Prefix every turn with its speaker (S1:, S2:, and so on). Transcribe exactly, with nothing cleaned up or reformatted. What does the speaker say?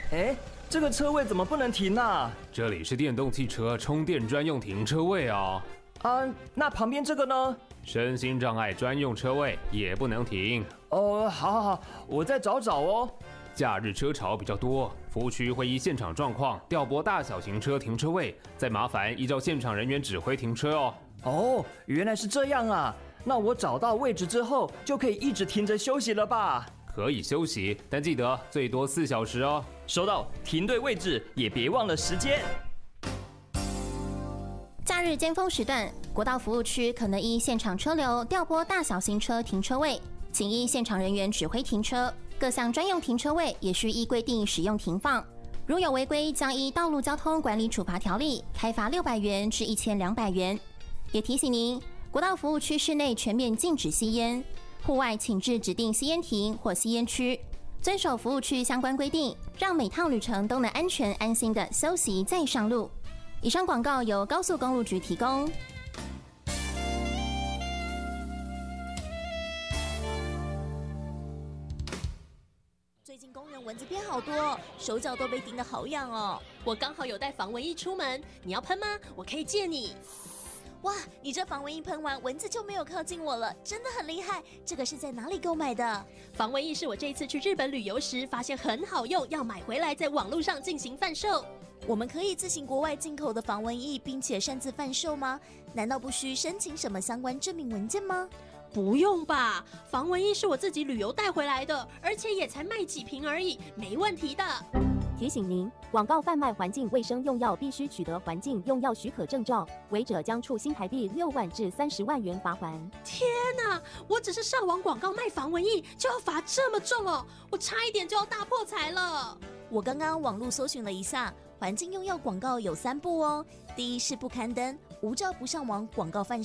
S1: 哎，这个车位怎么不能停啊？
S2: 这里是电动汽车充电专用停车位哦。
S1: 啊，那旁边这个呢？
S2: 身心障碍专用车位也不能停。
S1: 哦，好好好，我再找找哦。
S2: 假日车潮比较多，服务区会依现场状况调拨大小型车停车位，再麻烦依照现场人员指挥停车哦。
S1: 哦，原来是这样啊！那我找到位置之后，就可以一直停着休息了吧？
S2: 可以休息，但记得最多四小时哦。
S1: 收到，停对位置，也别忘了时间。
S3: 假日尖峰时段，国道服务区可能依现场车流调拨大小型车停车位，请依现场人员指挥停车。各项专用停车位也需依规定使用停放，如有违规，将依《道路交通管理处罚条例》开罚六百元至一千两百元。也提醒您，国道服务区室内全面禁止吸烟，户外请至指定吸烟亭或吸烟区，遵守服务区相关规定，让每趟旅程都能安全安心的休息再上路。以上广告由高速公路局提供。
S4: 最近公园蚊子变好多，手脚都被叮得好痒哦。
S5: 我刚好有带防蚊液出门，你要喷吗？我可以借你。
S4: 哇，你这防蚊液喷完，蚊子就没有靠近我了，真的很厉害。这个是在哪里购买的？
S5: 防蚊液是我这一次去日本旅游时发现很好用，要买回来在网络上进行贩售。
S4: 我们可以自行国外进口的防蚊液，并且擅自贩售吗？难道不需申请什么相关证明文件吗？
S5: 不用吧，防蚊液是我自己旅游带回来的，而且也才卖几瓶而已，没问题的。
S6: 提醒您，广告贩卖环境卫生用药必须取得环境用药许可证照，违者将处新台币六万至三十万元罚锾。
S5: 天哪，我只是上网广告卖防蚊液就要罚这么重哦，我差一点就要大破财了。
S4: 我刚刚网络搜寻了一下，环境用药广告有三步哦。第一是不刊登，无照不上网广告贩